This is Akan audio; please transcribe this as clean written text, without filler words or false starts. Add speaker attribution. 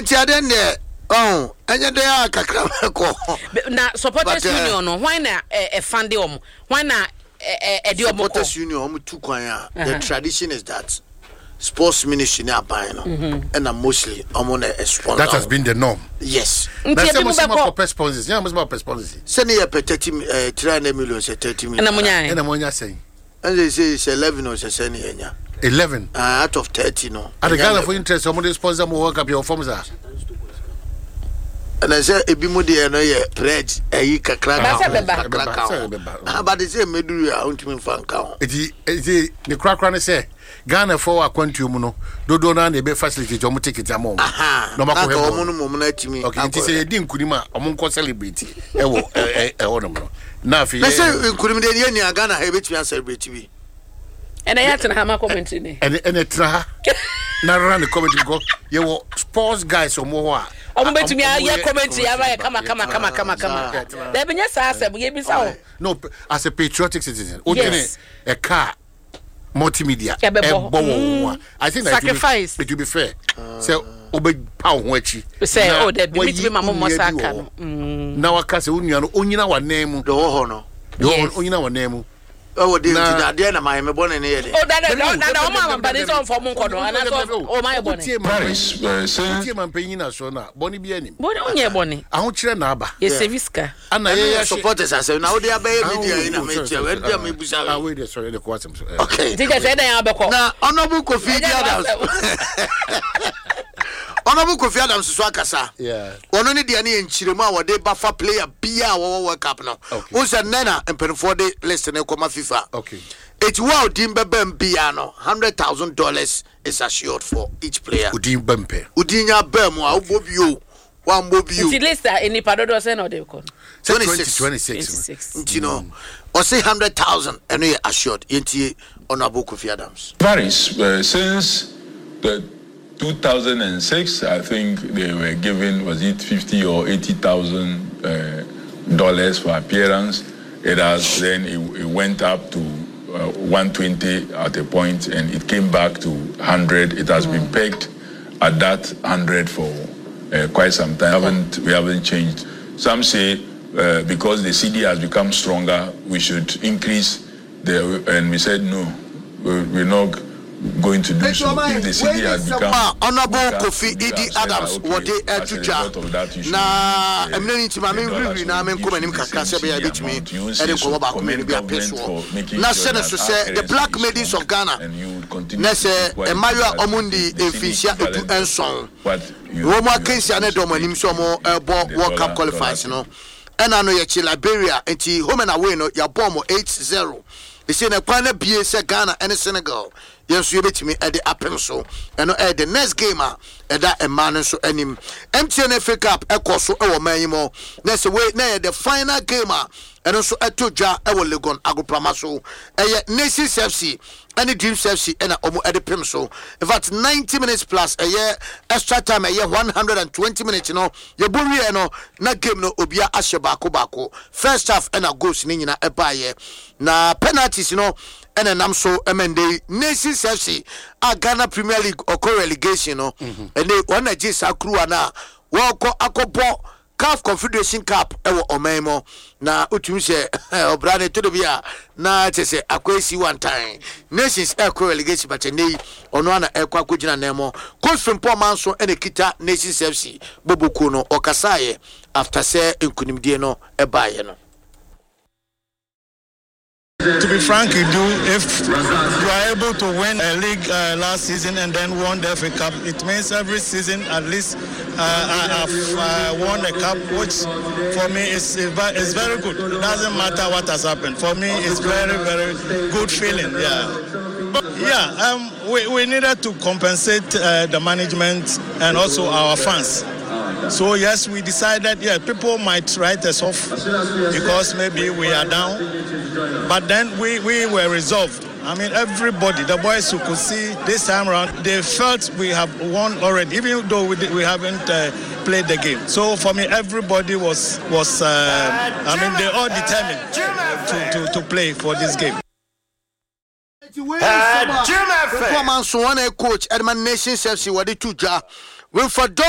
Speaker 1: Enti aden de anya de akakra ko.
Speaker 2: Na supporters union no why na fund dem? Why na edi omo ko?
Speaker 1: Supporters union omo tu kwan a. The tradition is that sports ministry na buy no and mostly omo na sponsor.
Speaker 3: That has been the norm.
Speaker 1: Yes.
Speaker 3: But some for sponsors. Yeah, most about sponsors.
Speaker 1: Send you 30 million, 30 million.
Speaker 3: And amonya say.
Speaker 1: And they say it's 11 or say
Speaker 3: 11
Speaker 1: out of 30 no.
Speaker 3: At the kind of interest somebody sponsor mo work up your forms are.
Speaker 1: And I say ebi mo dey no ye bread eyi kakra. But they say meduru a untimi fan ka.
Speaker 3: Eti the crack say Ghana for aquantum no dodo na na be facility to mo ticket amom.
Speaker 1: No mako omo no mo na timi.
Speaker 3: Okay, it say di nkunima omo nko celebrate e wo no no. Na fi.
Speaker 1: Na say nkunim de ye ni Ghana ha be timi celebrate bi.
Speaker 2: And I had to have my comment in
Speaker 3: and it na run the comment go you were sports guys or more
Speaker 2: bet to me ya comment ya come there be just say be so
Speaker 3: no as a patriotic citizen
Speaker 2: yes.
Speaker 3: A car multimedia I think that
Speaker 2: sacrifice
Speaker 3: it will be fair so obe pa ho achi
Speaker 2: say oh there be me mama mosaka
Speaker 3: na waka se unyano onyina wa name
Speaker 1: do ho no
Speaker 3: onyina wa name
Speaker 1: oh dey na my me born in here
Speaker 2: oh that mama but it's on for monko no and oh my born
Speaker 3: Paris say man penyina so na boni bi anim
Speaker 2: boni onye boni
Speaker 3: aho kire na aba
Speaker 2: yes serviska
Speaker 1: ana ye supporters say na we dey abey media ina me che we dey me busa
Speaker 3: we dey sorry the kwatem
Speaker 1: okay
Speaker 2: teacher say dan abeko
Speaker 1: na honorable Kofi Adams Honorable Kofi Adams so akasa.
Speaker 3: Yeah.
Speaker 1: Ono ne de na enchiremu a wode bafa player bia wo World Cup no. Who said nena empenfo de list na koma FIFA.
Speaker 3: Okay.
Speaker 1: It wow dimbem bia no $100,000 is assured for each player.
Speaker 3: Udin bempe.
Speaker 1: Udinya bem a ubobio. One bobio.
Speaker 2: The list any padodo say no dey ko.
Speaker 1: 26. You know. Or say 100,000 and we assured yenti Honorable Kofi Adams.
Speaker 4: Paris since the 2006, I think they were given, was it 50 or 80,000 dollars for appearance. It has then it went up to 120 at a point, and it came back to 100. It has been pegged at that 100 for quite some time. We haven't changed. Some say because the CD has become stronger, we should increase and we said no, we're not going to do so. If the city has become
Speaker 1: Honorable Kofi Adams what they tuja na emneni ntima me riri na me nkoma nim kakra se be ya betimi e de ko ba ko me bi apeso na se ne so se the black maidens of Ghana na se emayo omundi efisia etu enson wo mo akensia ne do manim so mo bo World Cup qualifiers no ena no ye chi Liberia enti home and away no ya bomb 8-0 they say na kwana bie se Ghana and Senegal yes you betimi e de apem so eno e the next game e da e man so anim MTN FA Cup e koso e wo manimo na se we na the final game eno so etoja e wo Legon Agoprama so e Nations FC and Dreams FC and omo e de pem so in fact 90 minutes plus a extra time a 120 minutes you know ye bori e no na game no obia ahye bako first half and a goals ni nyina e ba ye na penalties you know and I'm so MND Nations FC Ghana Premier League or relegation no and they one Nigeria crew na wako akopo CAF Confederation Cup ewo omemo na utumi se obrane to do bia na tese akwesi one time Nations relegation but nei ono na ekwa kogina nemo coach from Paul Manso ene kita Nations FC boboku no okasaye after say nkunimdie no ebaye no.
Speaker 5: To be frank, if you are able to win a league last season and then won the FA Cup, it means every season at least I've won a cup, which for me is very good. It doesn't matter what has happened. For me, it's very, very good feeling. We needed to compensate the management and also our fans. So yes, we decided, people might write us off because maybe we are down. But then we were resolved. I mean, everybody, the boys who could see this time around, they felt we have won already, even though we haven't played the game. So for me, everybody was they all determined to play for this game.
Speaker 1: Coach Edman Nations FC what did you